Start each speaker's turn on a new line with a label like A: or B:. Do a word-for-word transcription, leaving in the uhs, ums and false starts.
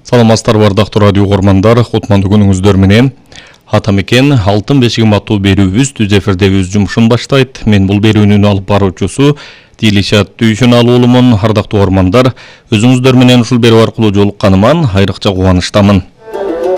A: Саламатсыздар бардактуу радио угармандар, кутмандуу күнүңүздөр менен. Атамекен алтын бешигим аттуу берүүбүз түз эфирдеги өз жумушун баштайт. Мен бул берүүнүн алып баруучусу Дилишат Дүйшүналуулумун. Ардактуу угармандар, өзүңүздөр менен ушул берүү аркылуу жолукканыман айрыкча кубанычтамын.